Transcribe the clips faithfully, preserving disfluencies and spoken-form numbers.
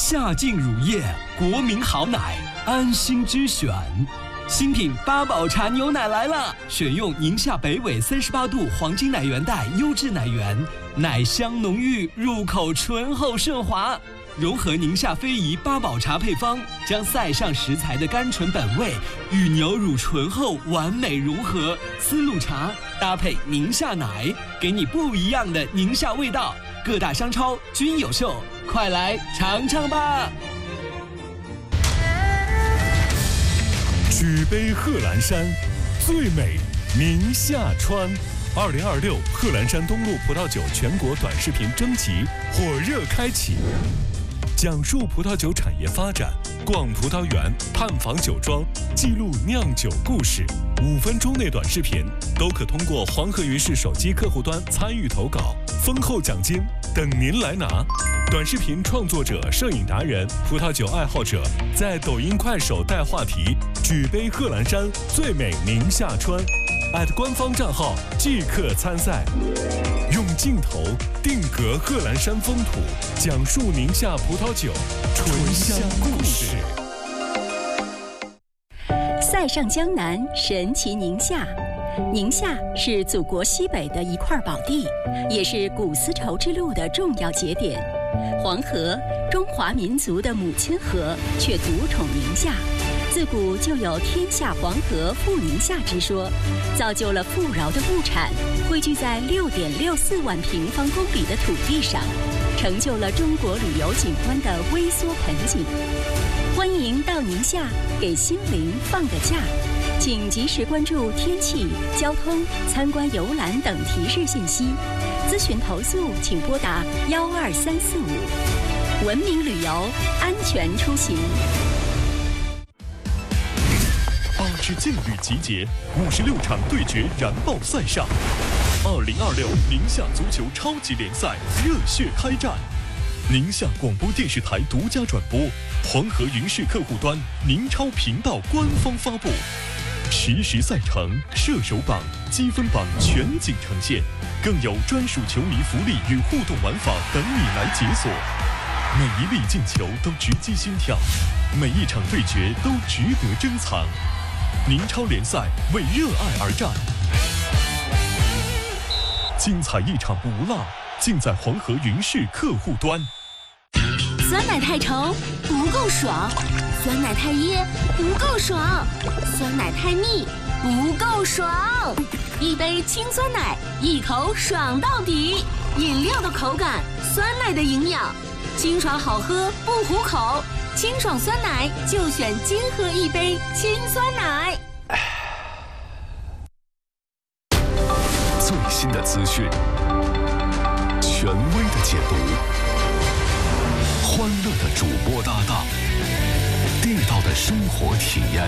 夏劲乳业，国民好奶，安心之选。新品八宝茶牛奶来了，选用宁夏北纬三十八度黄金奶源带优质奶源，奶香浓郁，入口醇厚顺滑。融合宁夏非遗八宝茶配方，将塞上食材的甘醇本味与牛乳醇厚完美融合。丝路茶搭配宁夏奶，给你不一样的宁夏味道。各大商超均有售，快来尝尝吧！ 举杯贺兰山，最美宁夏川。二零二六贺兰山东路葡萄酒全国短视频征集火热开启，讲述葡萄酒产业发展，逛葡萄园，探访酒庄，记录酿酒故事。五分钟内短视频都可通过黄河云视手机客户端参与投稿，丰厚奖金等您来拿。短视频创作者、摄影达人、葡萄酒爱好者在抖音、快手带话题，举杯贺兰山，最美宁夏川。@官方账号即刻参赛，用镜头定格贺兰山风土，讲述宁夏葡萄酒醇香故事。 塞上江南，神奇宁夏。宁夏是祖国西北的一块宝地，也是古丝绸之路的重要节点。黄河，中华民族的母亲河，却独宠宁夏。自古就有天下黄河富宁夏之说，造就了富饶的物产汇聚在六点六四万平方公里的土地上，成就了中国旅游景观的微缩盆景。欢迎到宁夏给心灵放个假，请及时关注天气、交通、参观游览等提示信息。咨询投诉请拨打幺二三四五。文明旅游，安全出行。 八支劲旅集结，五十六场对决燃爆赛上。二零二六宁夏足球超级联赛热血开战，宁夏广播电视台独家转播，黄河云视客户端、宁超频道官方发布。实时赛程、射手榜、积分榜全景呈现，更有专属球迷福利与互动玩法等你来解锁。每一粒进球都直击心跳，每一场对决都值得珍藏。宁超联赛为热爱而战，精彩一场不落，尽在黄河云视客户端。 酸奶太稠不够爽，酸奶太噎不够爽，酸奶太腻不够爽。一杯清酸奶，一口爽到底。饮料的口感，酸奶的营养，清爽好喝不糊口。清爽酸奶就选金喝一杯清酸奶。 最新的资讯，权威的解读，欢乐的主播搭档，地道的生活体验，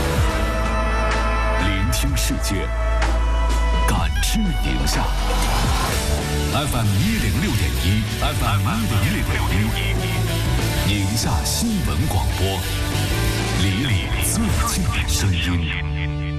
聆听世界，感知宁夏。F M 一零六点一 ，F M 一零六点一，宁夏新闻广播，离你最近的声音。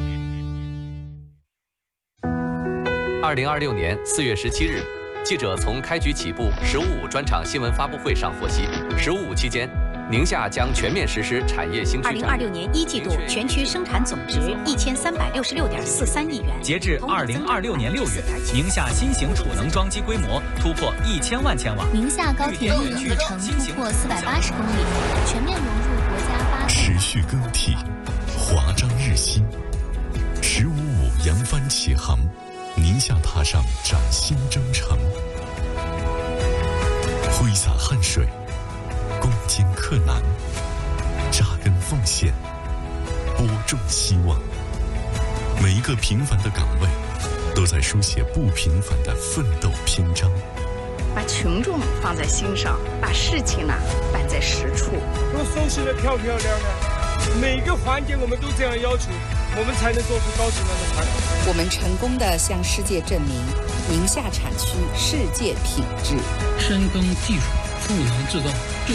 二零二六年四月十七日，记者从开局起步“十五五”专场新闻发布会上获悉，“十五五”期间，宁夏将全面实施产业新区。 二零二六年一季度全区生产总值一千三百六十六点四三亿元。 截至二零二六年六月，宁夏新型储能装机规模突破一千万千瓦。 宁夏高铁运营里程突破四百八十公里，全面融入国家八。 持续更替，华章日新。十五五扬帆起航，宁夏踏上崭新征程。挥洒汗水，攻坚克难，扎根奉献，播种希望。每一个平凡的岗位，都在书写不平凡的奋斗篇章。 把群众放在心上，把事情呢办在实处。 都收拾得漂漂亮亮，每个环节我们都这样要求，我们才能做出高质量的产品。 我们成功地向世界证明，宁夏产区世界品质。 深耕技术，赋能制造。